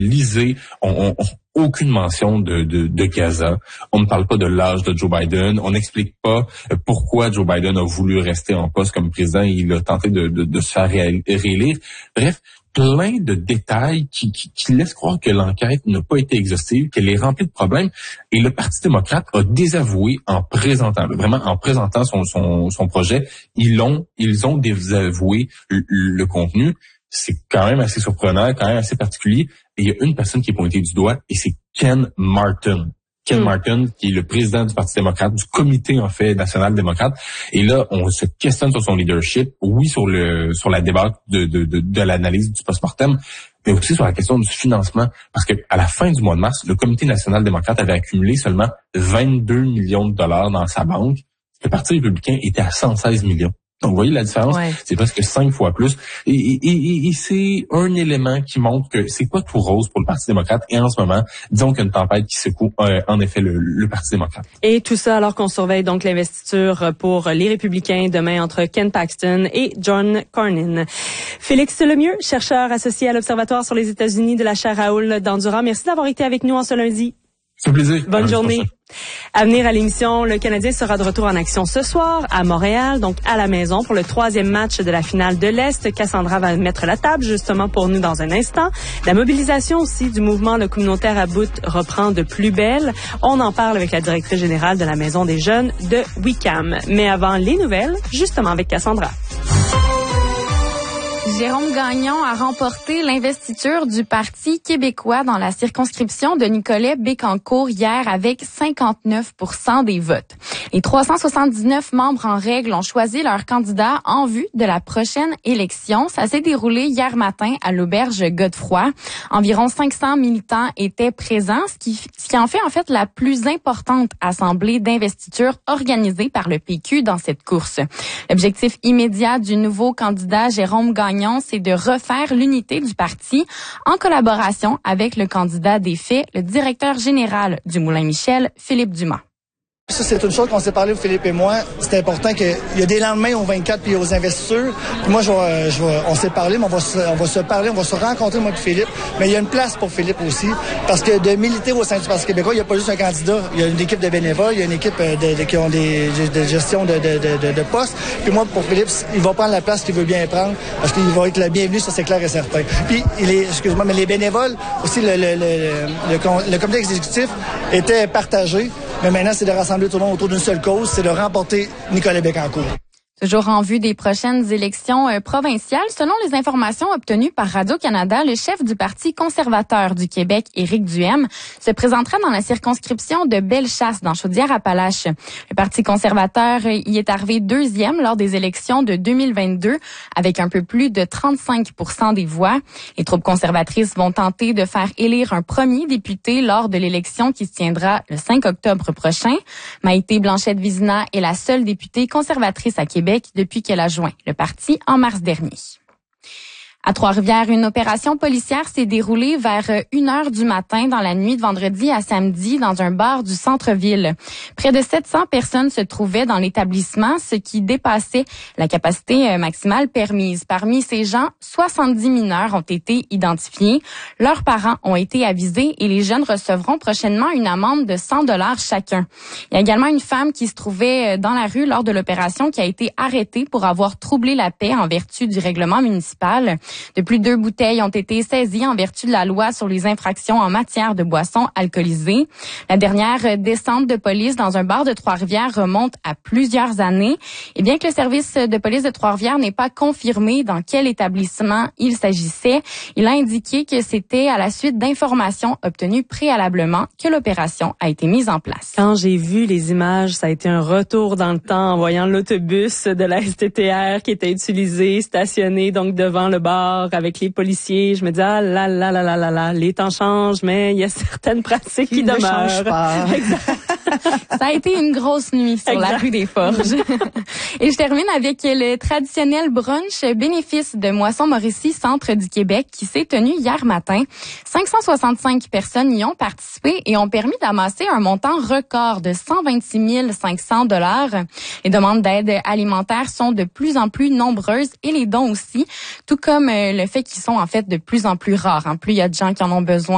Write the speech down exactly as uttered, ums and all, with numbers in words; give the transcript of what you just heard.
lisez, on, on, aucune mention de, de, de Gaza. On ne parle pas de l'âge de Joe Biden. On n'explique pas pourquoi Joe Biden a voulu rester en poste comme président. Il a tenté de, de, de se faire réélire. Bref, plein de détails qui, qui, qui laissent croire que l'enquête n'a pas été exhaustive, qu'elle est remplie de problèmes. Et le Parti démocrate a désavoué en présentant, vraiment en présentant son, son, son projet. Ils l'ont, ils ont désavoué le, le contenu. C'est quand même assez surprenant, quand même assez particulier. Et il y a une personne qui est pointée du doigt, et c'est Ken Martin. Ken mm. Martin, qui est le président du Parti démocrate, du comité, en fait, national démocrate. Et là, on se questionne sur son leadership, oui, sur le sur la débâcle de, de, de, de l'analyse du post-mortem, mais aussi sur la question du financement. Parce que à la fin du mois de mars, le comité national démocrate avait accumulé seulement vingt-deux millions de dollars dans sa banque. Le Parti républicain était à cent seize millions. Donc, vous voyez la différence, ouais. C'est presque cinq fois plus. Et, et, et, et c'est un élément qui montre que c'est pas tout rose pour le Parti démocrate. Et en ce moment, disons qu'il y a une tempête qui secoue, euh, en effet, le, le Parti démocrate. Et tout ça alors qu'on surveille donc l'investiture pour les Républicains demain entre Ken Paxton et John Cornyn. Félix Lemieux, chercheur associé à l'Observatoire sur les États-Unis de la chaire Raoul d'Endurant. Merci d'avoir été avec nous en ce lundi. C'est un plaisir. Bonne journée. À venir à l'émission, le Canadien sera de retour en action ce soir à Montréal, donc à la maison pour le troisième match de la finale de l'Est. Cassandra va mettre la table justement pour nous dans un instant. La mobilisation aussi du mouvement Le Communautaire à bout reprend de plus belle. On en parle avec la directrice générale de la Maison des Jeunes de Wickham. Mais avant les nouvelles, justement avec Cassandra. Jérôme Gagnon a remporté l'investiture du Parti québécois dans la circonscription de Nicolet-Bécancour hier avec cinquante-neuf pour cent des votes. Les trois cent soixante-dix-neuf membres en règle ont choisi leur candidat en vue de la prochaine élection. Ça s'est déroulé hier matin à l'auberge Godefroy. Environ cinq cents militants étaient présents, ce qui, ce qui en fait en fait la plus importante assemblée d'investiture organisée par le P Q dans cette course. L'objectif immédiat du nouveau candidat Jérôme Gagnon, c'est de refaire l'unité du parti en collaboration avec le candidat des faits, le directeur général du Moulin Michel, Philippe Dumas. Ça, c'est une chose qu'on s'est parlé, Philippe et moi. C'est important qu'il y a des lendemains au vingt-quatre puis aux investitures. Puis moi, je vais, je vais, on s'est parlé, mais on va, se, on va se parler, on va se rencontrer, moi et Philippe. Mais il y a une place pour Philippe aussi. Parce que de militer au sein du Parti québécois, il n'y a pas juste un candidat. Il y a une équipe de bénévoles, il y a une équipe de, de, qui ont des de gestion de, de, de, de postes. Puis moi, pour Philippe, il va prendre la place qu'il veut bien prendre parce qu'il va être le bienvenu, ça c'est clair et certain. Puis, il est, excuse-moi, mais les bénévoles, aussi le, le, le, le, le comité exécutif était partagé. Mais maintenant, c'est de rassembler tout le monde autour d'une seule cause, c'est de remporter Nicolet-Bécancour. Toujours en vue des prochaines élections euh, provinciales, selon les informations obtenues par Radio-Canada, le chef du Parti conservateur du Québec, Éric Duhaime, se présentera dans la circonscription de Bellechasse, dans Chaudière-Appalaches. Le Parti conservateur y est arrivé deuxième lors des élections de deux mille vingt-deux, avec un peu plus de trente-cinq pour cent des voix. Les troupes conservatrices vont tenter de faire élire un premier député lors de l'élection qui se tiendra le cinq octobre prochain. Maïté Blanchette-Vizina est la seule députée conservatrice à Québec depuis qu'elle a joint le parti en mars dernier. À Trois-Rivières, une opération policière s'est déroulée vers une heure du matin dans la nuit de vendredi à samedi dans un bar du centre-ville. Près de sept cents personnes se trouvaient dans l'établissement, ce qui dépassait la capacité maximale permise. Parmi ces gens, soixante-dix mineurs ont été identifiés. Leurs parents ont été avisés et les jeunes recevront prochainement une amende de cent dollars chacun. Il y a également une femme qui se trouvait dans la rue lors de l'opération qui a été arrêtée pour avoir troublé la paix en vertu du règlement municipal. De plus, deux bouteilles ont été saisies en vertu de la loi sur les infractions en matière de boissons alcoolisées. La dernière descente de police dans un bar de Trois-Rivières remonte à plusieurs années. Et bien que le service de police de Trois-Rivières n'ait pas confirmé dans quel établissement il s'agissait, il a indiqué que c'était à la suite d'informations obtenues préalablement que l'opération a été mise en place. Quand j'ai vu les images, ça a été un retour dans le temps en voyant l'autobus de la S T T R qui était utilisé, stationné donc devant le bar avec les policiers. Je me dis, ah là là là là là là, les temps changent, mais il y a certaines pratiques qui, qui demeurent. Ne changent pas. Ça a été une grosse nuit sur exact. La rue des Forges. Et je termine avec le traditionnel brunch bénéfice de Moisson-Mauricie, centre du Québec, qui s'est tenu hier matin. cinq cent soixante-cinq personnes y ont participé et ont permis d'amasser un montant record de cent vingt-six mille cinq cents dollars. Les demandes d'aide alimentaire sont de plus en plus nombreuses et les dons aussi, tout comme le fait qu'ils sont en fait de plus en plus rares. Hein. Plus il y a de gens qui en ont besoin,